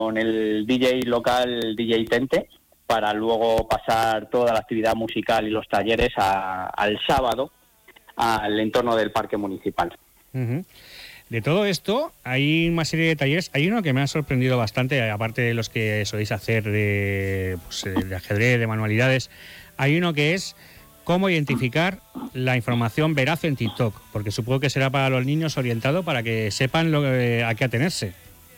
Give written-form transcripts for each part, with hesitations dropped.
con el DJ local, DJ Tente, para luego pasar toda la actividad musical y los talleres al sábado al entorno del parque municipal. Uh-huh. De todo esto, hay una serie de talleres. Hay uno que me ha sorprendido bastante, aparte de los que soléis hacer de ajedrez, de manualidades. Hay uno que es cómo identificar la información veraz en TikTok, porque supongo que será para los niños orientado para que sepan a qué atenerse.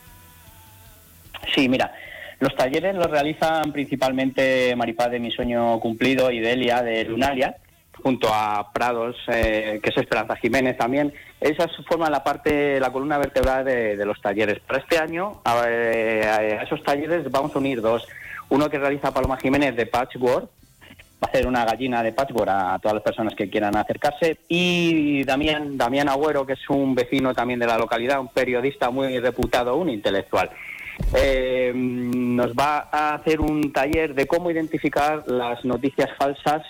Sí, mira, los talleres los realizan principalmente Maripaz de Mi Sueño Cumplido y Delia de Lunalia, junto a Prados, que es Esperanza Jiménez también. Esas forman la columna vertebral de los talleres. Para este año, a esos talleres vamos a unir dos. Uno que realiza Paloma Jiménez de Patchwork, va a hacer una gallina de patchwork a todas las personas que quieran acercarse, y Damián Agüero, que es un vecino también de la localidad, un periodista muy reputado, un intelectual. Nos va a hacer un taller de cómo identificar las noticias falsas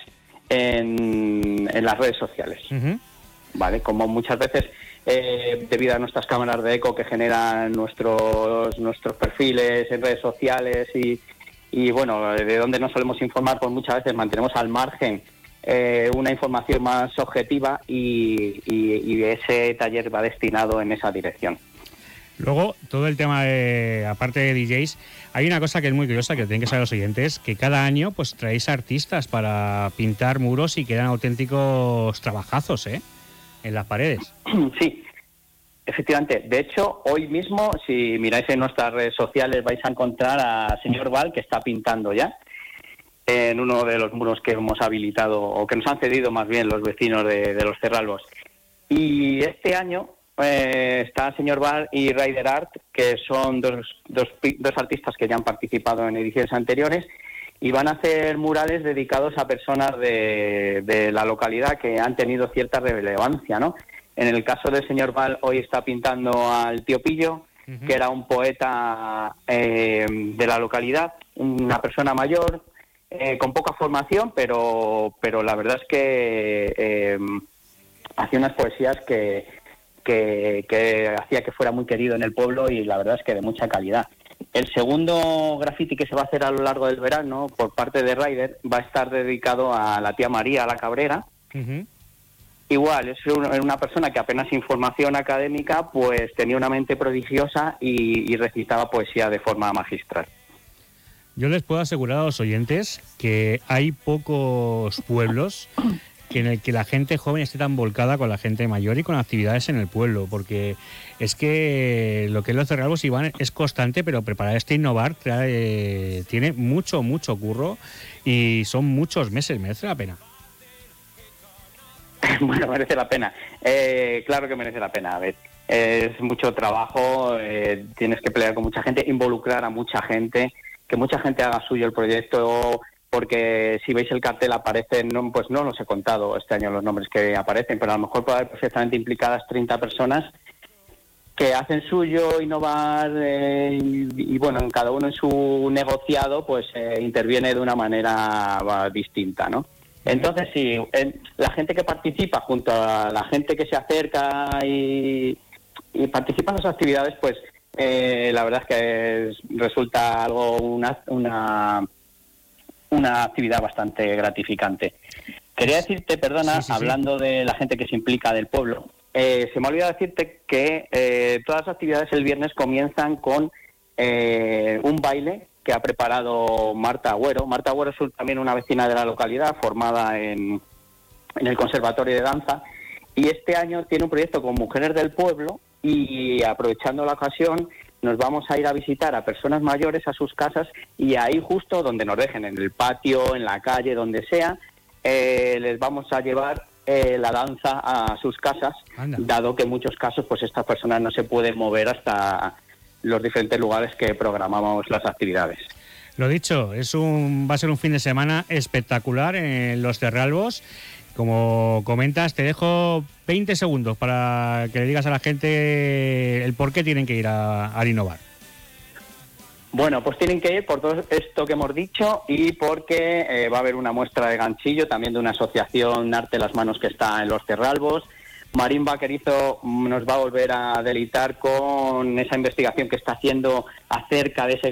en las redes sociales. Uh-huh. Vale, como muchas veces debido a nuestras cámaras de eco que generan nuestros perfiles en redes sociales y bueno, de donde nos solemos informar, pues muchas veces mantenemos al margen una información más objetiva y ese taller va destinado en esa dirección. Luego, todo el tema aparte de DJs, hay una cosa que es muy curiosa, que tienen que saber los oyentes, que cada año pues traéis artistas para pintar muros y quedan auténticos trabajazos, en las paredes. Sí, efectivamente. De hecho, hoy mismo, si miráis en nuestras redes sociales, vais a encontrar a señor Val, que está pintando ya en uno de los muros que hemos habilitado, o que nos han cedido más bien los vecinos de los Cerralbos. Y este año está el señor Val y Rider Art, que son dos artistas que ya han participado en ediciones anteriores, y van a hacer murales dedicados a personas de la localidad que han tenido cierta relevancia, ¿no? En el caso del señor Val, hoy está pintando al tío Pillo, uh-huh, que era un poeta de la localidad, una persona mayor, con poca formación, pero la verdad es que hacía unas poesías que hacía que fuera muy querido en el pueblo, y la verdad es que de mucha calidad. El segundo graffiti que se va a hacer a lo largo del verano por parte de Rider va a estar dedicado a la tía María, la Cabrera. Uh-huh. Igual, es una persona que apenas información académica, pues tenía una mente prodigiosa y recitaba poesía de forma magistral. Yo les puedo asegurar a los oyentes que hay pocos pueblos en el que la gente joven esté tan volcada con la gente mayor y con actividades en el pueblo, porque es que lo que es los Cerralbos, Iván, es constante, pero preparar innovar tiene mucho curro y son muchos meses. ¿Merece la pena? Bueno, merece la pena. Claro que merece la pena. A ver, es mucho trabajo, tienes que pelear con mucha gente, involucrar a mucha gente, que mucha gente haga suyo el proyecto. Porque si veis el cartel aparecen, pues no los he contado este año los nombres que aparecen, pero a lo mejor puede haber perfectamente implicadas 30 personas que hacen suyo, innovar, y bueno, en cada uno en su negociado, pues interviene de una manera distinta, ¿no? Entonces sí, la gente que participa junto a la gente que se acerca y participa en las actividades, pues la verdad es que resulta algo una actividad bastante gratificante. Quería decirte, perdona, sí. Hablando de la gente que se implica del pueblo, se me ha olvidado decirte que todas las actividades el viernes comienzan con un baile que ha preparado Marta Agüero. Marta Agüero es también una vecina de la localidad, formada en el Conservatorio de Danza, y este año tiene un proyecto con Mujeres del Pueblo, y aprovechando la ocasión nos vamos a ir a visitar a personas mayores a sus casas, y ahí justo donde nos dejen, en el patio, en la calle, donde sea, les vamos a llevar la danza a sus casas. Anda. Dado que en muchos casos pues estas personas no se pueden mover hasta los diferentes lugares que programamos las actividades. Lo dicho, va a ser un fin de semana espectacular en los Cerralbos. Como comentas, te dejo 20 segundos para que le digas a la gente el por qué tienen que ir a innovar. Bueno, pues tienen que ir por todo esto que hemos dicho, y porque va a haber una muestra de ganchillo también de una asociación Arte Las Manos que está en los Cerralbos. Marín Vaquerizo nos va a volver a deleitar con esa investigación que está haciendo acerca de ese